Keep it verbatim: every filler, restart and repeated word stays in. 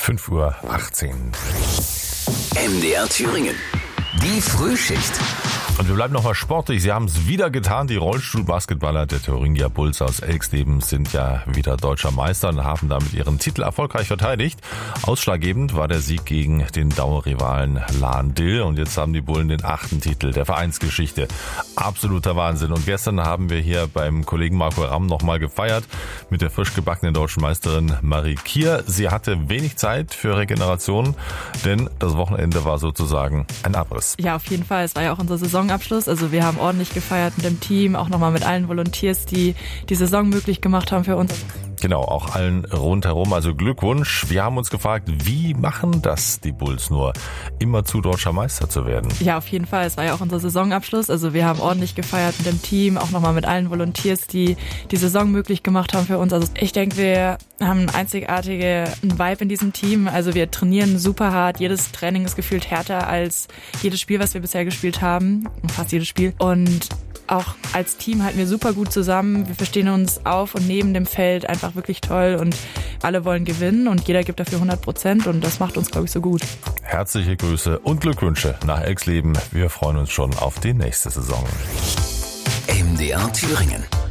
fünf Uhr achtzehn. M D R Thüringen. Die Frühschicht. Und wir bleiben nochmal sportlich. Sie haben es wieder getan. Die Rollstuhlbasketballer der Thuringia Bulls aus Elxleben sind ja wieder deutscher Meister und haben damit ihren Titel erfolgreich verteidigt. Ausschlaggebend war der Sieg gegen den Dauerrivalen Lahn-Dill. Und jetzt haben die Bullen den achten Titel der Vereinsgeschichte. Absoluter Wahnsinn. Und gestern haben wir hier beim Kollegen Marco Ramm nochmal gefeiert mit der frisch gebackenen deutschen Meisterin Marie Kier. Sie hatte wenig Zeit für Regeneration, denn das Wochenende war sozusagen ein Abriss. Ja, auf jeden Fall. Es war ja auch unsere Saisonabschluss. Also wir haben ordentlich gefeiert mit dem Team, auch nochmal mit allen Volunteers, die die Saison möglich gemacht haben für uns. Genau, auch allen rundherum. Also Glückwunsch. Wir haben uns gefragt, wie machen das die Bulls nur, immerzu deutscher Meister zu werden? Ja, auf jeden Fall. Es war ja auch unser Saisonabschluss. Also wir haben ordentlich gefeiert mit dem Team, auch nochmal mit allen Volunteers, die die Saison möglich gemacht haben für uns. Also ich denke, wir haben einen einzigartigen Vibe in diesem Team. Also wir trainieren super hart. Jedes Training ist gefühlt härter als jedes Spiel, was wir bisher gespielt haben. Fast jedes Spiel. Und auch als Team halten wir super gut zusammen. Wir verstehen uns auf und neben dem Feld einfach wirklich toll und alle wollen gewinnen und jeder gibt dafür hundert Prozent und das macht uns, glaube ich, so gut. Herzliche Grüße und Glückwünsche nach Elxleben. Wir freuen uns schon auf die nächste Saison. M D R Thüringen.